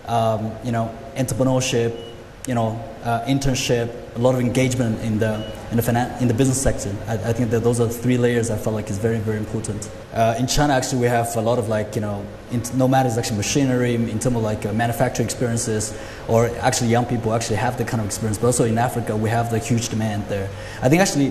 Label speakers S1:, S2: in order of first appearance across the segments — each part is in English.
S1: entrepreneurship, internship, a lot of engagement in the business sector. I think that those are the three layers I felt like is very, very important. In China, actually, we have a lot of no matter it's actually machinery, in terms of manufacturing experiences, or actually young people actually have the kind of experience. But also in Africa, we have the huge demand there. I think actually,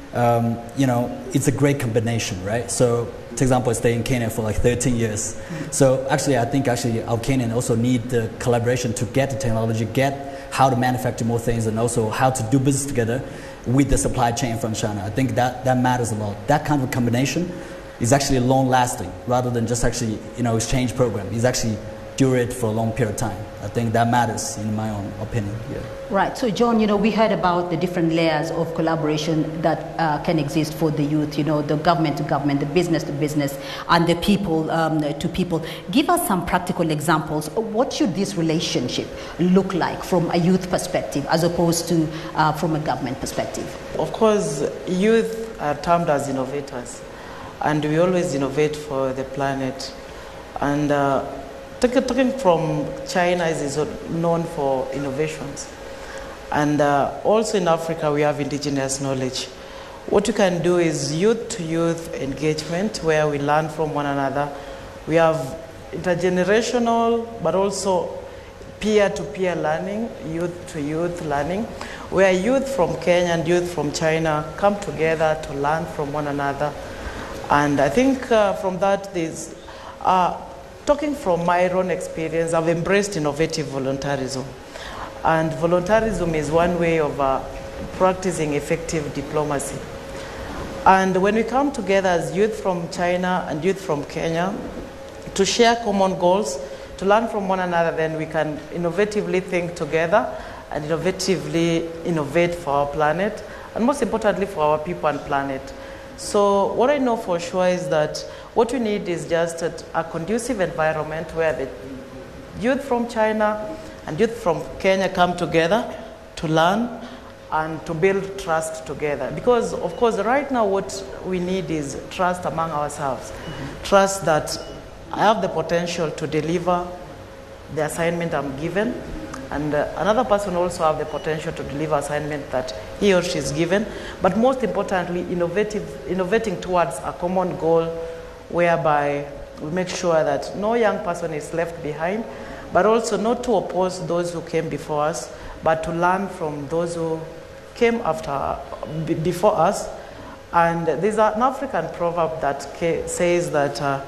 S1: it's a great combination, right? So, for example, I stayed in Kenya for 13 years. So actually, I think our Kenyans also need the collaboration to get the technology, get how to manufacture more things, and also how to do business together with the supply chain from China. I think that matters a lot. That kind of combination is actually long-lasting, rather than just actually exchange program. It's actually durate for a long period of time. I think that matters, in my own opinion. Yeah.
S2: Right. So, John, we heard about the different layers of collaboration that can exist for the youth. The government to government, the business to business, and the people to people. Give us some practical examples. What should this relationship look like from a youth perspective, as opposed to from a government perspective?
S3: Of course, youth are termed as innovators, and we always innovate for the planet. And talking from China is known for innovations. And also in Africa, we have indigenous knowledge. What you can do is youth-to-youth engagement, where we learn from one another. We have intergenerational, but also peer-to-peer learning, youth-to-youth learning, where youth from Kenya and youth from China come together to learn from one another. And I think from that, there's talking from my own experience, I've embraced innovative voluntarism. And voluntarism is one way of practicing effective diplomacy. And when we come together as youth from China and youth from Kenya to share common goals, to learn from one another, then we can innovatively think together and innovatively innovate for our planet, and most importantly for our people and planet. So what I know for sure is that what we need is just a conducive environment where the youth from China and youth from Kenya come together to learn and to build trust together. Because, of course, right now what we need is trust among ourselves. Trust that I have the potential to deliver the assignment I'm given, and another person also have the potential to deliver assignment that he or she is given. But most importantly, innovating towards a common goal whereby we make sure that no young person is left behind, but also not to oppose those who came before us, but to learn from those who came before us. And there's an African proverb that says that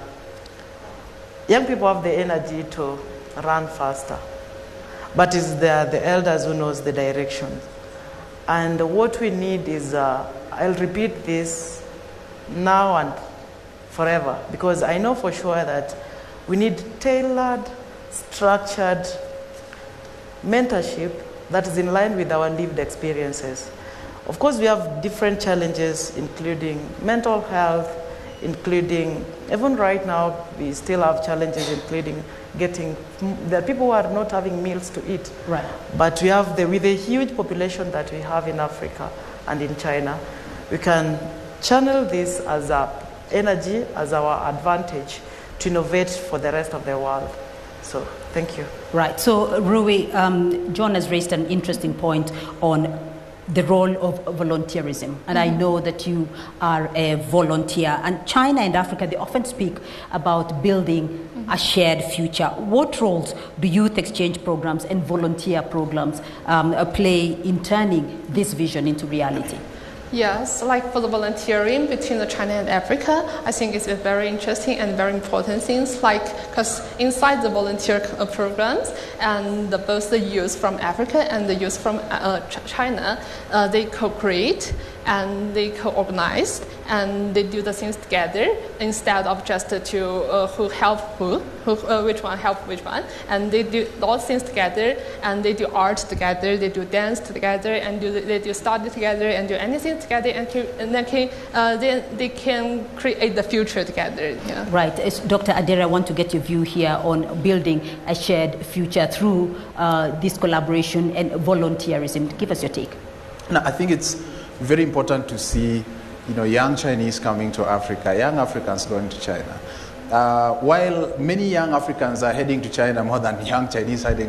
S3: young people have the energy to run faster, but it's the elders who knows the direction. And what we need is, I'll repeat this now and forever, because I know for sure that we need tailored, structured mentorship that is in line with our lived experiences. Of course, we have different challenges, including mental health, including, even right now, we still have challenges, including there are people who are not having meals to eat.
S2: Right.
S3: But we have, with the huge population that we have in Africa and in China, we can channel this as our energy, as our advantage to innovate for the rest of the world. So, thank you.
S2: Right. So, Rui, John has raised an interesting point on the role of volunteerism. And I know that you are a volunteer. And China and Africa, they often speak about building a shared future. What roles do youth exchange programs and volunteer programs play in turning this vision into reality?
S4: Yes, like for the volunteering between China and Africa, I think it's a very interesting and very important things. Like, because inside the volunteer programs, and both the youth from Africa and the youth from China, they co-create and they co-organize and they do the things together instead of just who help who, which one help which one. And they do those things together, and they do art together, they do dance together, and they do study together and do anything together, and then they can create the future together. Yeah.
S2: Right. Dr. Adera, I want to get your view here on building a shared future through this collaboration and volunteerism. Give us your take.
S5: No, I think it's very important to see, young Chinese coming to Africa, young Africans going to China. while many young Africans are heading to China more than young Chinese heading